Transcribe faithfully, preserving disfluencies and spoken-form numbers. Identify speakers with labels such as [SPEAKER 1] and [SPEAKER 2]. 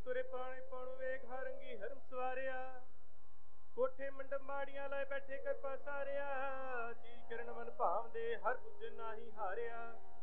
[SPEAKER 1] ਤੁਰੇ ਪਾਣੇ ਪਾਣੂ ਵੇਖ ਹਰੰਗੀ ਹਰਮ ਸਵਾਰਿਆ। ਕੋਠੇ ਮੰਡਪ ਮਾੜੀਆਂ ਲਾਏ ਬੈਠੇ ਕਿਰਪਾ ਸਾਰਿਆ। ਜੀ ਕਿਰਨ ਮਨ ਭਾਵਦੇ ਹਰ ਬੁੱਝ ਨਾਹੀ ਹਾਰਿਆ।